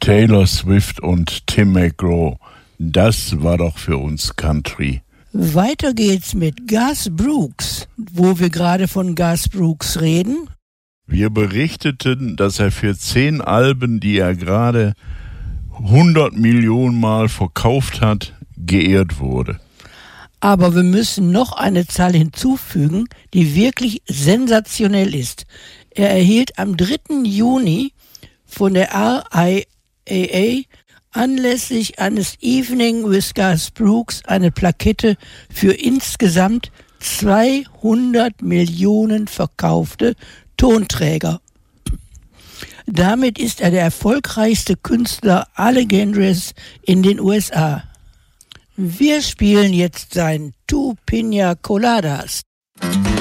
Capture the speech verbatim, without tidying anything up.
Taylor Swift und Tim McGraw. Das war doch für uns Country. Weiter geht's mit Garth Brooks, wo wir gerade von Garth Brooks reden. Wir berichteten, dass er für zehn Alben, die er gerade hundert Millionen Mal verkauft hat, geehrt wurde. Aber wir müssen noch eine Zahl hinzufügen, die wirklich sensationell ist. Er erhielt am dritten Juni von der R I A A anlässlich eines Evening with Garth Brooks eine Plakette für insgesamt zweihundert Millionen verkaufte Tonträger. Damit ist er der erfolgreichste Künstler aller Genres in den U S A. Wir spielen jetzt sein Two Pina Coladas.